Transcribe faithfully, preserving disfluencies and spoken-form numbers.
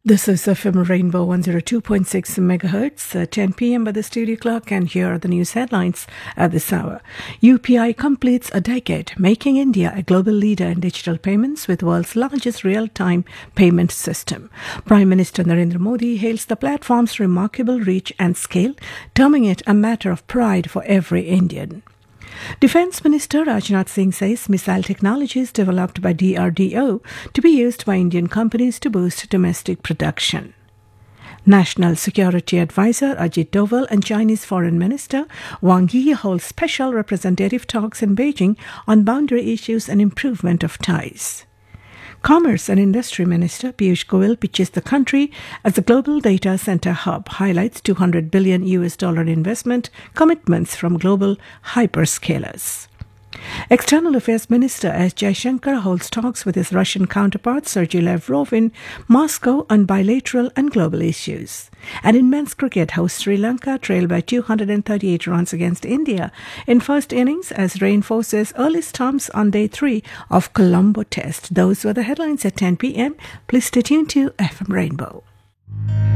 This is F M Rainbow one oh two point six megahertz, uh, ten p.m. by the studio clock, and here are the news headlines at this hour. U P I completes a decade, making India a global leader in digital payments with world's largest real-time payment system. Prime Minister Narendra Modi hails the platform's remarkable reach and scale, terming it a matter of pride for every Indian. Defence Minister Rajnath Singh says missile technology is developed by D R D O to be used by Indian companies to boost domestic production. National Security Advisor Ajit Doval and Chinese Foreign Minister Wang Yi hold special representative talks in Beijing on boundary issues and improvement of ties. Commerce and Industry Minister Piyush Goyal pitches the country as a global data center hub, highlights two hundred billion U S dollar investment commitments from global hyperscalers. External Affairs Minister S. Jaishankar holds talks with his Russian counterpart Sergei Lavrov in Moscow on bilateral and global issues. And in men's cricket, hosts Sri Lanka trailed by two hundred thirty-eight runs against India in first innings as rain forces early storms on day three of Colombo Test. Those were the headlines at ten p.m. Please stay tuned to F M Rainbow.